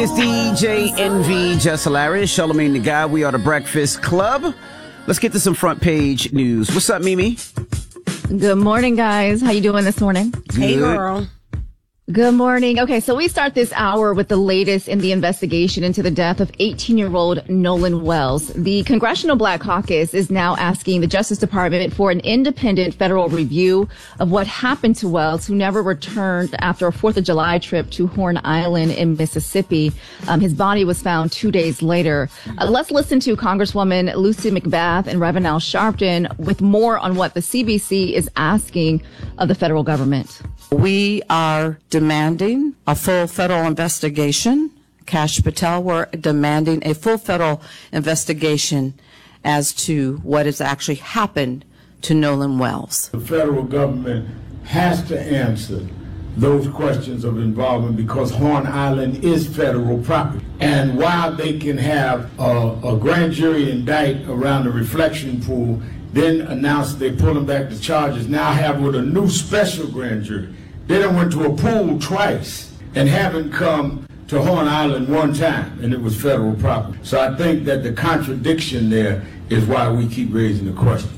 It's DJ NV, Just Hilarious, Charlamagne the Guy. We are the Breakfast Club. Let's get to some front page news. What's up, Mimi? Good morning, guys. How you doing this morning? Good. Hey, girl. Good morning. Okay, so we start this hour with the latest in the investigation into the death of 18-year-old Nolan Wells. The Congressional Black Caucus is now asking the Justice Department for an independent federal review of what happened to Wells, who never returned after a 4th of July trip to Horn Island in Mississippi. His body was found 2 days later. Let's listen to Congresswoman Lucy McBath and Reverend Al Sharpton with more on what the CBC is asking of the federal government. We are demanding a full federal investigation. Kash Patel, we're demanding a full federal investigation as to what has actually happened to Nolan Wells. The federal government has to answer those questions of involvement because Horn Island is federal property. And while they can have a grand jury indict around the reflection pool, then announce they pulling back the charges, now have with a new special grand jury. They done went to a pool twice and haven't come to Horn Island one time, and it was federal property. So I think that the contradiction there is why we keep raising the question.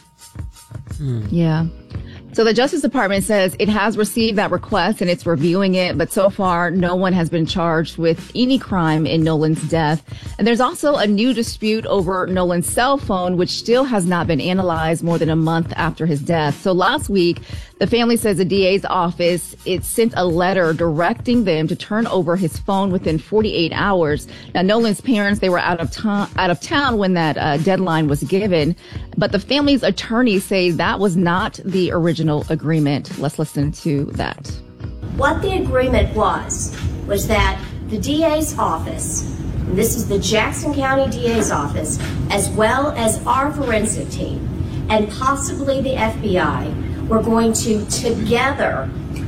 Yeah. So the Justice Department says it has received that request and it's reviewing it, but so far no one has been charged with any crime in Nolan's death. And there's also a new dispute over Nolan's cell phone, which still has not been analyzed more than a month after his death. So last week, the family says the DA's office, it sent a letter directing them to turn over his phone within 48 hours. Now, Nolan's parents, they were out of town when that deadline was given, but the family's attorneys say that was not the original agreement. Let's listen to that. What the agreement was that the DA's office, and this is the Jackson County DA's office, as well as our forensic team, and possibly the FBI, we're going to together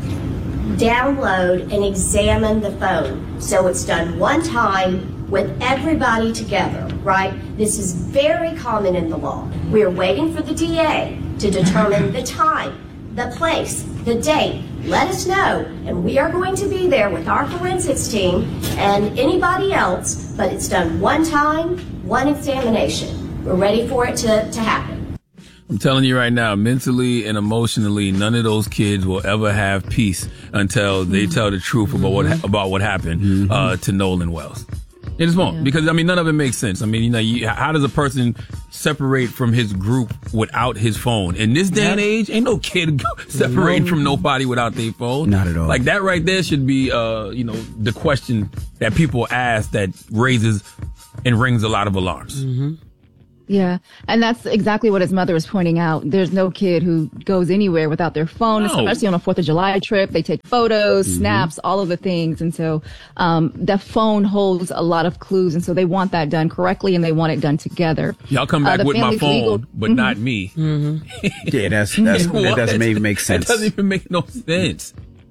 download and examine the phone. So it's done one time with everybody together, right? This is very common in the law. We're waiting for the DA to determine the time, the place, the date. Let us know, and we are going to be there with our forensics team and anybody else, but it's done one time, one examination. We're ready for it to happen. I'm telling you right now, mentally and emotionally, none of those kids will ever have peace until they tell the truth about what happened to Nolan Wells. It just won't, because, I mean, none of it makes sense. I mean, how does a person separate from his group without his phone? In this day and age, ain't no kid separating from nobody without their phone. Not at all. Like, that right there should be, the question that people ask that raises and rings a lot of alarms. Yeah. And that's exactly what his mother was pointing out. There's no kid who goes anywhere without their phone, especially on a 4th of July trip. They take photos, snaps, all of the things. And so the phone holds a lot of clues. And so they want that done correctly and they want it done together. Y'all come back with my phone, but not me. Yeah, that doesn't even make sense. That doesn't even make no sense.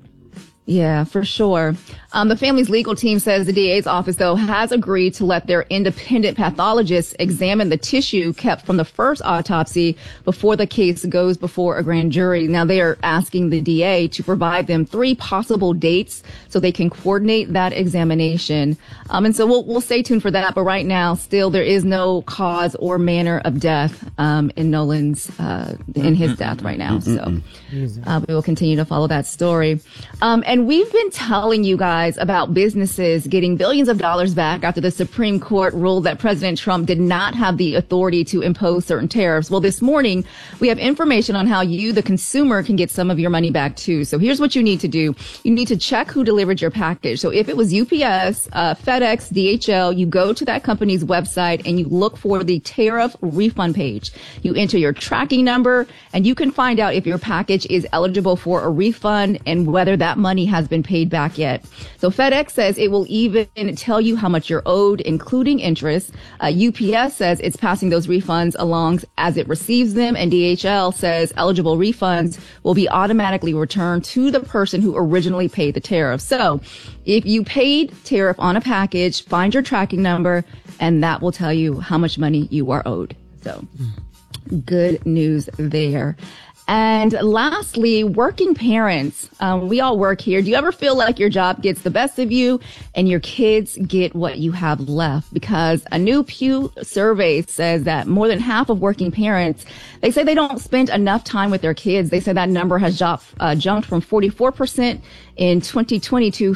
Yeah, for sure. The family's legal team says the DA's office, though, has agreed to let their independent pathologists examine the tissue kept from the first autopsy before the case goes before a grand jury. Now, they are asking the DA to provide them 3 possible dates so they can coordinate that examination. And so we'll stay tuned for that. But right now, still, there is no cause or manner of death in Nolan's in his death right now. So we will continue to follow that story. And we've been telling you guys about businesses getting billions of dollars back after the Supreme Court ruled that President Trump did not have the authority to impose certain tariffs. Well, this morning, we have information on how you, the consumer, can get some of your money back, too. So here's what you need to do. You need to check who delivered your package. So if it was UPS, FedEx, DHL, you go to that company's website and you look for the tariff refund page. You enter your tracking number and you can find out if your package is eligible for a refund and whether that money has been paid back yet. So FedEx says it will even tell you how much you're owed, including interest. UPS says it's passing those refunds along as it receives them. And DHL says eligible refunds will be automatically returned to the person who originally paid the tariff. So if you paid tariff on a package, find your tracking number, and that will tell you how much money you are owed. So good news there. And lastly, working parents. We all work here. Do you ever feel like your job gets the best of you and your kids get what you have left? Because a new Pew survey says that more than half of working parents, they say they don't spend enough time with their kids. They say that number has jumped from 44% in 2020 to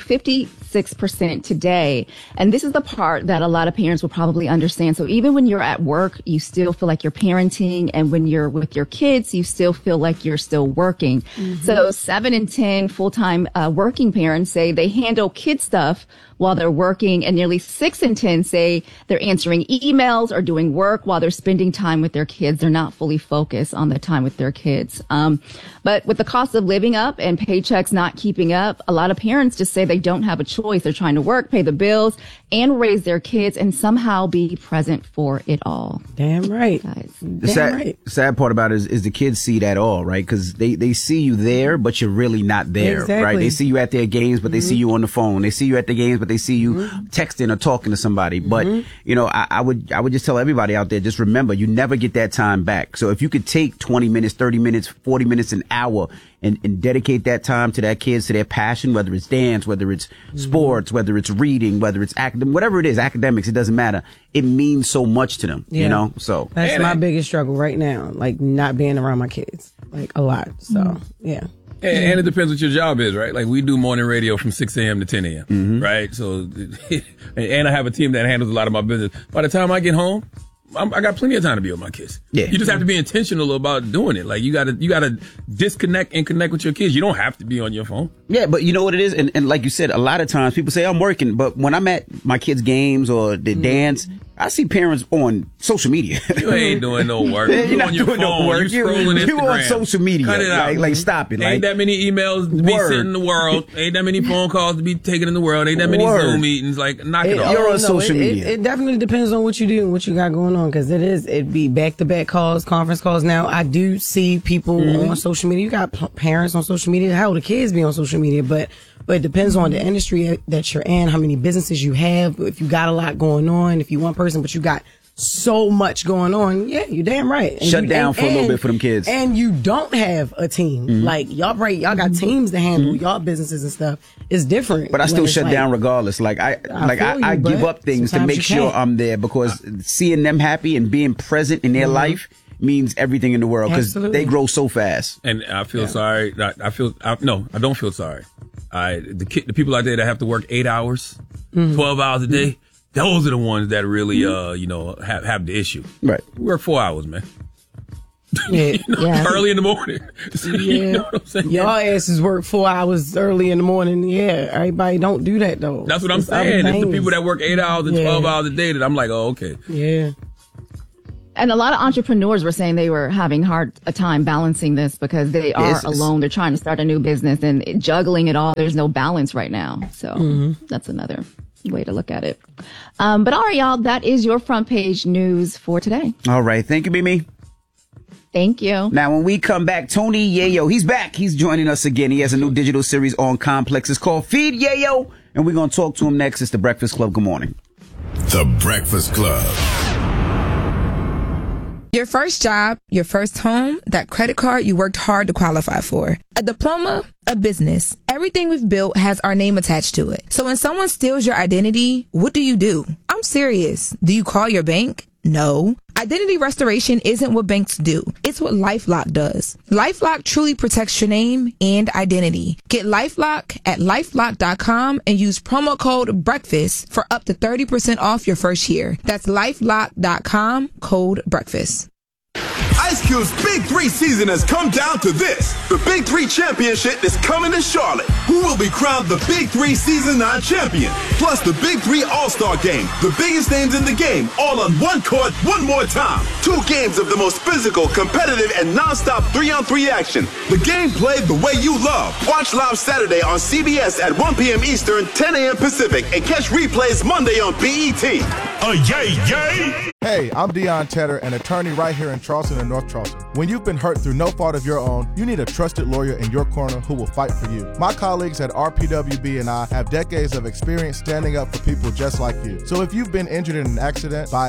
56% today. And this is the part that a lot of parents will probably understand. So even when you're at work, you still feel like you're parenting. And when you're with your kids, you still feel like you're still working. So 7 in 10 full-time working parents say they handle kid stuff while they're working, and nearly 6 in 10 say they're answering emails or doing work while they're spending time with their kids. They're not fully focused on the time with their kids. But with the cost of living up and paychecks not keeping up, a lot of parents just say they don't have a choice. They're trying to work, pay the bills, and raise their kids and somehow be present for it all. Damn right. Guys. The sad part about it is the kids see that all, right? Because they see you there, but you're really not there, Exactly. right? They see you at their games, but they see you on the phone. They see you at the games, but they see you texting or talking to somebody. But, you know, I would just tell everybody out there, just remember, you never get that time back. So if you could take 20 minutes, 30 minutes, 40 minutes, an hour, and dedicate that time to that kids, to their passion, whether it's dance, whether it's sports, whether it's reading, whether it's whatever it is, academics, it doesn't matter. It means so much to them, you know? So that's my biggest struggle right now, like not being around my kids, like a lot. So, yeah. And it depends what your job is, right? Like we do morning radio from 6 a.m. to 10 a.m., right? So, and I have a team that handles a lot of my business. By the time I get home, I got plenty of time to be with my kids. Yeah. You just have to be intentional about doing it. Like you gotta disconnect and connect with your kids. You don't have to be on your phone. Yeah, but you know what it is? And like you said, a lot of times people say I'm working, but when I'm at my kids' games or the dance, I see parents on social media. You ain't doing no work. You're You not on your doing phone. no work. You scrolling You on Instagram. social media. Cut it out. Like stop it. Ain't that many emails to be sent in the world. Ain't that many phone calls to be taken in the world. Ain't that many Zoom meetings. Like, knock it off. You're on social media. It definitely depends on what you do and what you got going on, because it'd be back-to-back calls, conference calls. Now, I do see people on social media. You got parents on social media. Hell, the kids be on social media, but it depends on the industry that you're in, how many businesses you have, if you got a lot going on, if you one person, but you got so much going on. Yeah, you're damn right. And Shut down for a little bit for them kids. And you don't have a team. Like, y'all got teams to handle y'all businesses and stuff. It's different. But I still shut down regardless. Like I give up things to make sure I'm there, because seeing them happy and being present in their life means everything in the world, because they grow so fast. And I feel sorry. I don't feel sorry. The people out there that have to work 8 hours, 12 hours a day, those are the ones that really, have the issue. Right. We work 4 hours, man. Yeah. Early in the morning. You know what I'm saying? Y'all asses work 4 hours early in the morning. Yeah, everybody don't do that though. That's what I'm saying. It's the people that work 8 hours and 12 hours a day that I'm like, oh, okay. Yeah. And a lot of entrepreneurs were saying they were having a time balancing this because they are alone. They're trying to start a new business and juggling it all. There's no balance right now. So that's another way to look at it. But all right, y'all, that is your front page news for today. All right. Thank you, Mimi. Thank you. Now, when we come back, Tony Yayo, he's back. He's joining us again. He has a new digital series on Complex. It's called Feed Yayo, and we're going to talk to him next. It's The Breakfast Club. Good morning. The Breakfast Club. Your first job, your first home, that credit card you worked hard to qualify for. A diploma, a business. Everything we've built has our name attached to it. So when someone steals your identity, what do? I'm serious. Do you call your bank? No. Identity restoration isn't what banks do. It's what LifeLock does. LifeLock truly protects your name and identity. Get LifeLock at LifeLock.com and use promo code BREAKFAST for up to 30% off your first year. That's LifeLock.com, code BREAKFAST. Ice Cube's Big 3 season has come down to this. The Big 3 Championship is coming to Charlotte. Who will be crowned the Big 3 Season 9 champion? Plus the Big 3 All-Star Game. The biggest names in the game, all on one court, one more time. 2 games of the most physical, competitive, and non-stop 3-on-3 action. The game played the way you love. Watch live Saturday on CBS at 1 p.m. Eastern, 10 a.m. Pacific, and catch replays Monday on BET. Yay! Hey, I'm Deion Tedder, an attorney right here in Charleston and North Charleston. When you've been hurt through no fault of your own, you need a trusted lawyer in your corner who will fight for you. My colleagues at RPWB and I have decades of experience standing up for people just like you. So if you've been injured in an accident, by